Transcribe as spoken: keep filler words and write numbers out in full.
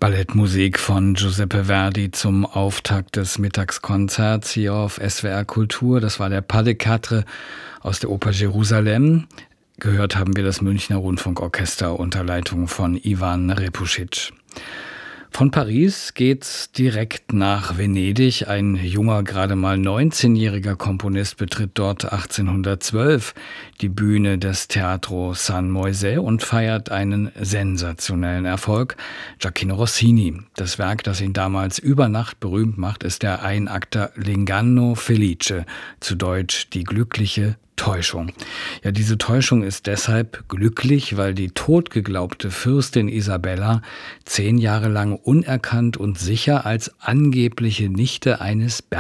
Ballettmusik von Giuseppe Verdi zum Auftakt des Mittagskonzerts hier auf S W R Kultur. Das war der Pas de Quatre aus der Oper Jerusalem. Gehört haben wir das Münchner Rundfunkorchester unter Leitung von Ivan Repusic. Von Paris geht's direkt nach Venedig. Ein junger, gerade mal neunzehnjähriger Komponist betritt dort achtzehnhundertzwölf die Bühne des Teatro San Moisè und feiert einen sensationellen Erfolg. Gioachino Rossini. Das Werk, das ihn damals über Nacht berühmt macht, ist der Einakter L'Inganno Felice, zu Deutsch die glückliche Täuschung. Ja, diese Täuschung ist deshalb glücklich, weil die totgeglaubte Fürstin Isabella zehn Jahre lang unerkannt und sicher als angebliche Nichte eines